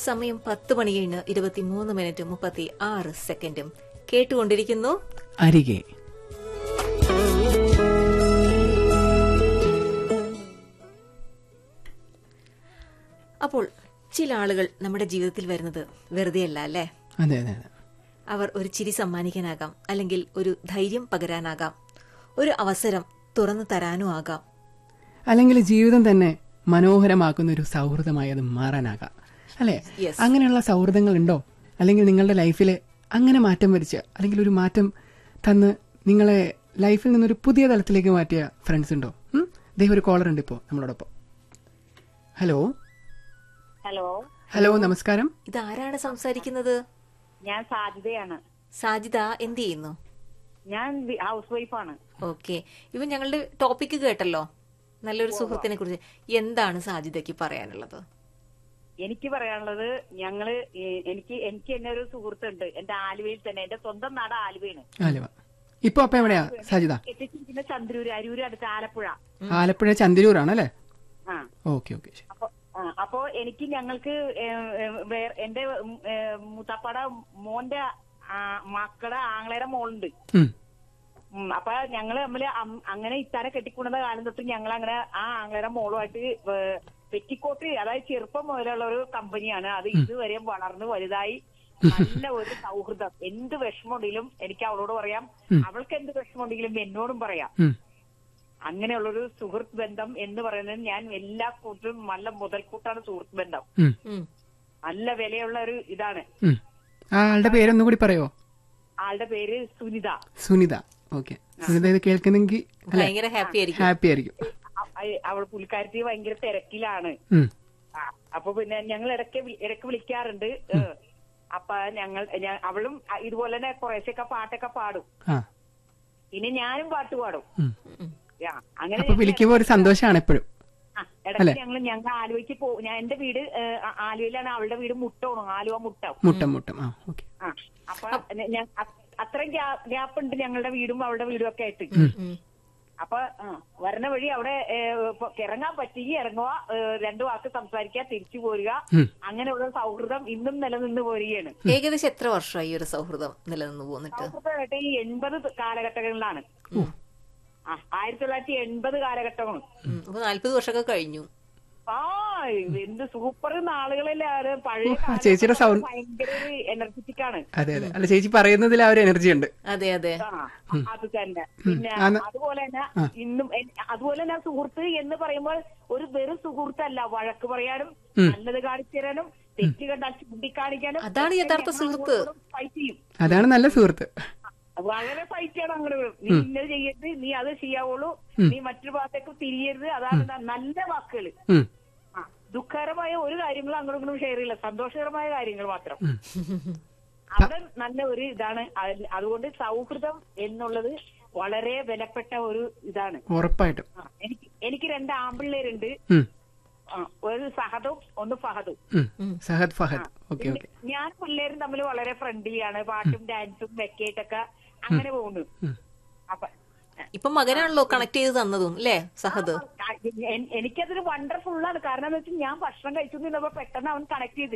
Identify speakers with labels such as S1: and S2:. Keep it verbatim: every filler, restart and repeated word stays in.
S1: സമയം പത്ത് മണി കഴിഞ്ഞ് ഇരുപത്തിമൂന്ന് മിനിറ്റ് മുപ്പത്തി ആറ് സെക്കൻഡും കേട്ടുകൊണ്ടിരിക്കുന്നു
S2: അരികെ.
S1: അപ്പോൾ ചില ആളുകൾ നമ്മുടെ ജീവിതത്തിൽ വരുന്നത് വെറുതെയല്ല അല്ലേ?
S2: അതെ അതെ അതെ.
S1: അവർ ഒരു ചിരി സമ്മാനിക്കാനാകാം, അല്ലെങ്കിൽ ഒരു ധൈര്യം പകരാനാകാം, ഒരു അവസരം തുറന്നു തരാനും ആകാം,
S2: അല്ലെങ്കിൽ ജീവിതം തന്നെ മനോഹരമാക്കുന്ന ഒരു സൗഹൃദമായി അത് മാറാനാകാം അല്ലെ? അങ്ങനെയുള്ള സൗഹൃദങ്ങൾ ഉണ്ടോ? അല്ലെങ്കിൽ നിങ്ങളുടെ ലൈഫിൽ അങ്ങനെ മാറ്റം വരിച്ച് അല്ലെങ്കിൽ ഒരു മാറ്റം തന്ന് നിങ്ങളെ ലൈഫിൽ നിന്നൊരു പുതിയ തലത്തിലേക്ക് മാറ്റിയ ഫ്രണ്ട്സ് ഉണ്ടോ? ദൈവം ഒരു കോളർ ഉണ്ട് ഇപ്പോൾ നമ്മളോടൊപ്പം. ഹലോ
S3: ഹലോ
S2: ഹലോ നമസ്കാരം.
S1: ഇതാരാണ് സംസാരിക്കുന്നത്?
S3: ഞാൻ സാജിദയാണ്.
S1: സാജിദ എന്ത് ചെയ്യുന്നു?
S3: ഞാൻ ഹൗസ് വൈഫാണ്.
S1: ഓക്കെ, ഇവൻ ഞങ്ങളുടെ ടോപ്പിക്ക് കേട്ടല്ലോ, നല്ലൊരു സുഹൃത്തിനെ കുറിച്ച്. എന്താണ് സാജിദയ്ക്ക് പറയാനുള്ളത്?
S3: എനിക്ക് പറയാനുള്ളത്, ഞങ്ങള് എനിക്ക് എനിക്ക് തന്നെ ഒരു സുഹൃത്തുണ്ട് എന്റെ ആലുവയിൽ തന്നെ. എന്റെ സ്വന്തം നാട് ആലുവയാണ്.
S2: ആലുവ. ഇപ്പൊ അപ്പൊ എവിടെയാ സാജിദ?
S3: എത്തിച്ചിരിക്കുന്ന ചന്ദ്രൂര്, അരൂര് അടുത്ത് ആലപ്പുഴ.
S2: ആലപ്പുഴ ചന്ദ്രൂരാണല്ലേ?
S3: ആ
S2: ഓക്കെ ഓക്കെ.
S3: അപ്പൊ അപ്പോ എനിക്ക് ഞങ്ങൾക്ക് എന്റെ മുത്തപ്പാടെ മോന്റെ മക്കളുടെ ആങ്ങളയുടെ മോളുണ്ട്. അപ്പൊ ഞങ്ങള് തമ്മില് അങ്ങനെ ഇത്താനെ കെട്ടിക്കൊണ്ട കാലം തൊട്ട് ഞങ്ങൾ അങ്ങനെ ആ ആങ്ങളയുടെ മോളുമായിട്ട് പെറ്റിക്കോട്ട്, അതായത് ചെറുപ്പം മുതലുള്ള ഒരു കമ്പനിയാണ് അത്. ഇതുവരെയും വളർന്ന് വലുതായി നല്ല ഒരു സൗഹൃദം. എന്ത് വിഷമമുണ്ടെങ്കിലും എനിക്ക് അവളോട് പറയാം, അവൾക്ക് എന്ത് വിഷമമുണ്ടെങ്കിലും എന്നോടും പറയാം. അങ്ങനെയുള്ളൊരു സുഹൃത്ത് ബന്ധം എന്ന് പറയുന്നത് ഞാൻ എല്ലാ കൂട്ടും നല്ല മുതൽക്കൂട്ടാണ് സുഹൃത്ത് ബന്ധം. നല്ല വിലയുള്ള ഒരു ഇതാണ്.
S2: ആളുടെ പേരൊന്നും കൂടി പറയോ?
S3: ആളുടെ പേര് സുനിത.
S2: സുനിത. ഓക്കെ. സുനിത ഇത് കേൾക്കുന്നെങ്കിൽ
S1: ഭയങ്കര ഹാപ്പി ആയിരിക്കും.
S2: ഹാപ്പി ആയിരിക്കും.
S3: അവൾ പുള്ളിക്കാരത്തി ഭയങ്കര തിരക്കിലാണ്. അപ്പൊ പിന്നെ ഞങ്ങൾ ഇടയ്ക്ക് ഇടയ്ക്ക് വിളിക്കാറുണ്ട്. അപ്പൊ ഞങ്ങൾ അവളും ഇതുപോലെ തന്നെ കുറേശ്ശൊക്കെ പാട്ടൊക്കെ പാടും. പിന്നെ ഞാനും പാട്ട് പാടും. അങ്ങനെ
S2: വിളിക്കുമ്പോ ഒരു സന്തോഷമാണ് എപ്പോഴും.
S3: ഇടയ്ക്ക് ഞങ്ങൾ ഞങ്ങൾ ആലുവയ്ക്ക് പോകും. ഞാൻ എന്റെ വീട് ആലുവയിലാണ്, അവളുടെ വീട് മുട്ടമാണ്, ആലുവ മുട്ടം.
S2: മുട്ടം മുട്ടം ആ ഓക്കെ.
S3: അപ്പൊ അത്രയും ഗ്യാപ്പ് ഉണ്ട് ഞങ്ങളുടെ വീടും അവളുടെ വീടും ഒക്കെ ആയിട്ട്. അപ്പൊ വരണ വഴി അവിടെ ഇറങ്ങാൻ പറ്റിയെങ്കിൽ ഇറങ്ങുക, രണ്ടു വാക്ക് സംസാരിക്കുക, തിരിച്ചു പോരുക. അങ്ങനെയുള്ള സൗഹൃദം ഇന്നും നിലനിന്ന് പോരുകയാണ്.
S1: ഏകദേശം എത്ര വർഷമായി ഒരു സൗഹൃദം നിലനിന്ന് പോന്നിട്ട്?
S3: സൗഹൃദമായിട്ട് ഈ എൺപത് കാലഘട്ടങ്ങളിലാണ്. ആ ആയിരത്തി തൊള്ളായിരത്തി എൺപത് കാലഘട്ടമാണ്.
S1: നാല്പത് വർഷമൊക്കെ കഴിഞ്ഞു.
S3: ആ എന്ത് സൂപ്പർ നാളുകളല്ലേ. പഴയ
S2: ചേച്ചിയുടെ സൗണ്ട്
S3: ഭയങ്കര എനർജറ്റിക് ആണ്.
S2: അതെ അതെ. അല്ല ചേച്ചി പറയുന്നതിൽ ആ ഒരു എനർജി ഉണ്ട്.
S1: അതെ അതെ.
S3: അത് തന്നെ. പിന്നെ അതുപോലെ തന്നെ ഇന്നും അതുപോലെ തന്നെ സുഹൃത്ത് എന്ന് പറയുമ്പോൾ ഒരു വെറും സുഹൃത്തല്ല, വഴക്ക് പറയാനും നല്ലത് കാണിച്ചു തരാനും തെറ്റ് കണ്ടാൽ ചൂണ്ടിക്കാണിക്കാനും.
S1: അതാണ് യഥാർത്ഥ സുഹൃത്ത്.
S3: ഫൈറ്റ് ചെയ്യും.
S2: അതാണ് നല്ല സുഹൃത്ത്.
S3: വളരെ ഫൈറ്റ് ചെയ്യണം. അങ്ങനെ നീ ഇന്നത് ചെയ്യരുത്, നീ അത് ചെയ്യാവുള്ളൂ, നീ മറ്റൊരു ഭാഗത്തേക്ക് തിരിയരുത്. അതാണ് നല്ല വാക്കുകൾ. ദുഃഖകരമായ ഒരു കാര്യങ്ങളും അങ്ങോട്ടും ഇങ്ങോട്ടും ഷെയർ ചെയ്യില്ല, സന്തോഷകരമായ കാര്യങ്ങൾ മാത്രം. അവിടെ നല്ല ഒരു ഇതാണ്. അതുകൊണ്ട് സൗഹൃദം എന്നുള്ളത് വളരെ വിലപ്പെട്ട ഒരു ഇതാണ്.
S2: ഉറപ്പായിട്ടും.
S3: എനിക്ക് എനിക്ക് രണ്ട് ആമ്പിള്ളേരുണ്ട്. ഒരു സഹദും ഒന്ന് ഫഹദും.
S2: സഹദ് ഫഹദ്. Okay okay.
S3: ഞാൻ പിള്ളേരും തമ്മിൽ വളരെ ഫ്രണ്ട്ലിയാണ്. പാട്ടും ഡാൻസും വെക്കേറ്റൊക്കെ അങ്ങനെ പോകുന്നു. അപ്പൊ
S1: ഇപ്പൊ മകനാണല്ലോ കണക്ട് ചെയ്ത് തന്നതും അല്ലേ സഹദ്?
S3: എനിക്കതൊരു വണ്ടർഫുള്ളാണ്. കാരണം എന്താ വെച്ചാൽ ഞാൻ ഭക്ഷണം കഴിച്ചു നിന്നപ്പോ പെട്ടെന്ന് അവൻ കണക്ട് ചെയ്ത്